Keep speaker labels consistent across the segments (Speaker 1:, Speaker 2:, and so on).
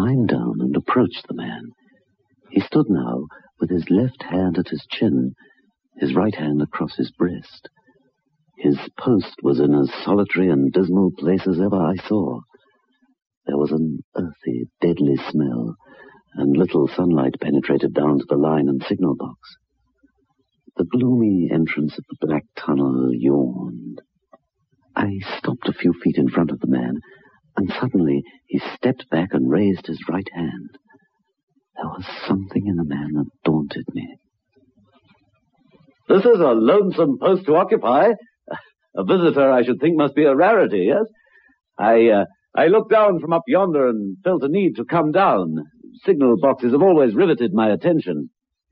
Speaker 1: climbed down and approached the man. He stood now with his left hand at his chin, his right hand across his breast. His post was in as solitary and dismal place as ever I saw. There was an earthy, deadly smell, and little sunlight penetrated down to the line and signal box. The gloomy entrance of the black tunnel yawned. I stopped a few feet in front of the man, and suddenly he stepped back and raised his right hand. There was something in the man that daunted me.
Speaker 2: This is a lonesome post to occupy. A visitor, I should think, must be a rarity, yes? I looked down from up yonder and felt a need to come down. Signal boxes have always riveted my attention.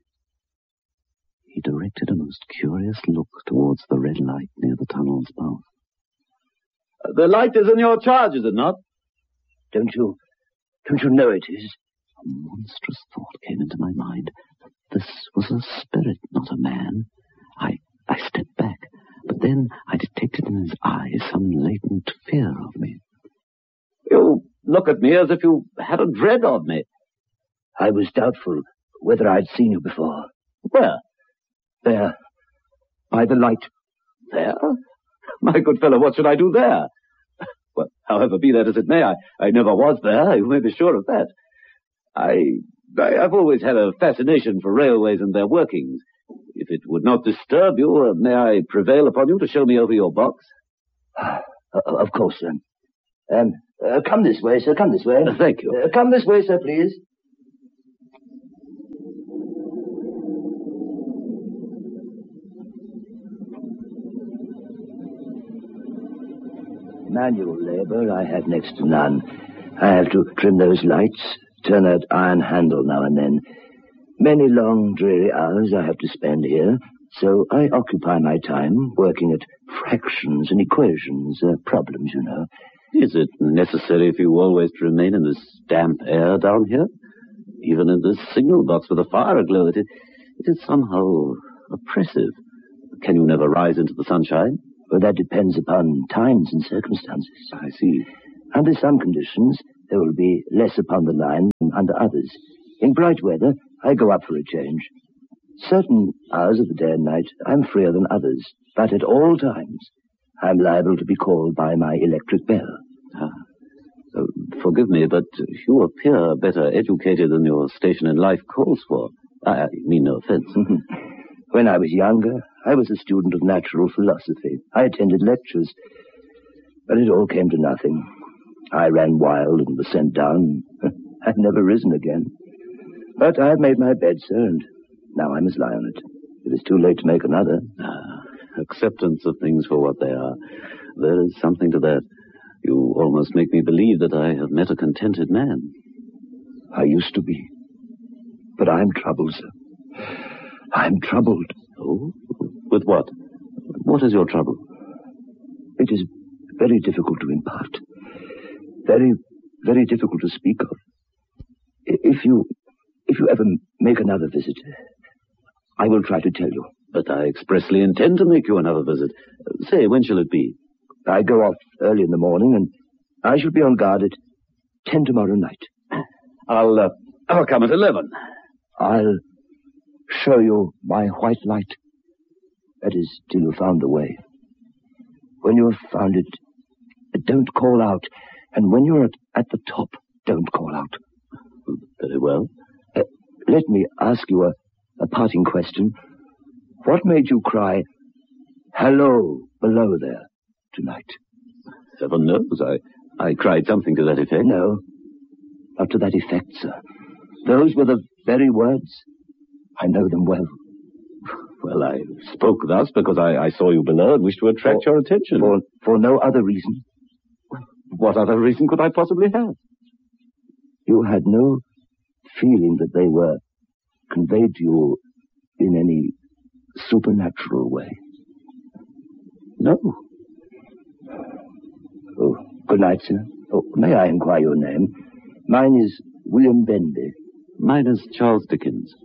Speaker 1: He directed a most curious look towards the red light near the tunnel's mouth.
Speaker 2: The light is in your charge, is it not?
Speaker 3: Don't you know it is?
Speaker 1: A monstrous thought came into my mind. This was a spirit, not a man. I stepped back, but then I detected in his eyes some latent fear of me.
Speaker 2: You look at me as if you had a dread of me.
Speaker 3: I was doubtful whether I'd seen you before.
Speaker 2: Where?
Speaker 3: There. By the light.
Speaker 2: There? My good fellow, what should I do there? Well, however, be that as it may, I never was there, you may be sure of that. I've always had a fascination for railways and their workings. If it would not disturb you, may I prevail upon you to show me over your box?
Speaker 3: Of course, sir. Come this way, sir, come this way.
Speaker 2: Thank you.
Speaker 3: Come this way, sir, please. Manual labor I have next to none. I have to trim those lights, turn that iron handle now and then. Many long, dreary hours I have to spend here, so I occupy my time working at fractions and equations, problems, you know.
Speaker 1: Is it necessary for you always to remain in this damp air down here? Even in this signal box with a fire aglow, it is somehow oppressive. Can you never rise into the sunshine?
Speaker 3: Well, that depends upon times and circumstances.
Speaker 1: I see.
Speaker 3: Under some conditions, there will be less upon the line than under others. In bright weather, I go up for a change. Certain hours of the day and night, I'm freer than others, but at all times, I'm liable to be called by my electric bell.
Speaker 1: Forgive me, but you appear better educated than your station in life calls for. I mean no offense.
Speaker 3: When I was younger, I was a student of natural philosophy. I attended lectures, but it all came to nothing. I ran wild and was sent down. I've never risen again. But I've made my bed, sir, and now I must lie on it. It is too late to make another.
Speaker 1: Acceptance of things for what they are. There is something to that. You almost make me believe that I have met a contented man.
Speaker 3: I used to be. But I'm troubled, sir. I'm troubled.
Speaker 1: Oh? With what? What is your trouble?
Speaker 3: It is very difficult to impart. Very, very difficult to speak of. If you ever make another visit, I will try to tell you.
Speaker 1: But I expressly intend to make you another visit. Say, when shall it be?
Speaker 3: I go off early in the morning, and I shall be on guard at 10 tomorrow night.
Speaker 2: I'll come at 11.
Speaker 3: I'll show you my white light. That is, till you've found the way. When you have found it, don't call out. And when you're at the top, don't call out.
Speaker 1: Very well.
Speaker 3: Let me ask you a parting question. What made you cry, hello, below there, tonight?
Speaker 1: Heaven knows. I cried something to that effect.
Speaker 3: No, not to that effect, sir. Those were the very words. I know them well.
Speaker 1: Well, I spoke thus because I saw you below and wished to attract your attention.
Speaker 3: For no other reason.
Speaker 1: What other reason could I possibly have?
Speaker 3: You had no feeling that they were conveyed to you in any supernatural way?
Speaker 1: No.
Speaker 3: Oh, good night, sir. Oh, may I inquire your name? Mine is William Benby.
Speaker 1: Mine is Charles Dickens.